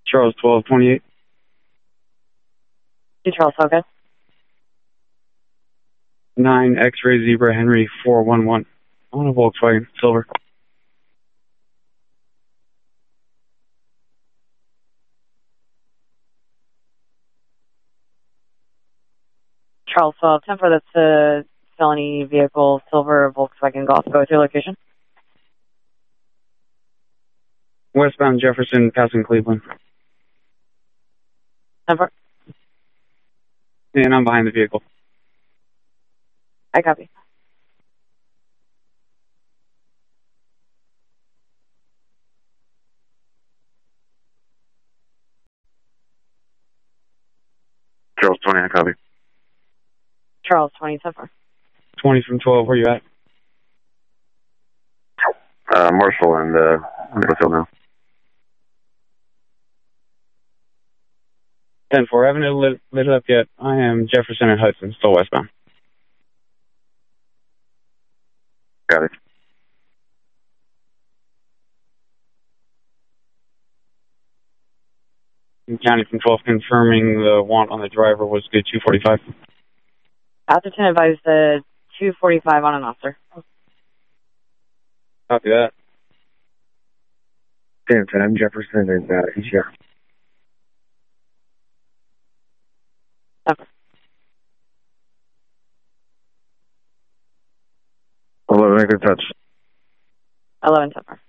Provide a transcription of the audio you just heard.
Charles 1228. Charles, okay. 9 X-ray Zebra Henry 411. On a Volkswagen Silver. Charles 1210 for that's a felony vehicle, silver Volkswagen Golf. Go with your location. Westbound Jefferson, passing Cleveland. 10-4. And I'm behind the vehicle. I copy. Charles 20, I copy. Charles 20, 10-4. 20 from 12, where you at? Marshall and Middlefield now. 10-4, I haven't lit it up yet. I am Jefferson and Hudson, still westbound. Got it. County from 12 confirming the want on the driver was good 245. After 10 advised the 245 on an officer. Copy that. 10, I'm Jefferson and ECR. Okay. 11, make a touch. 11, 10-4.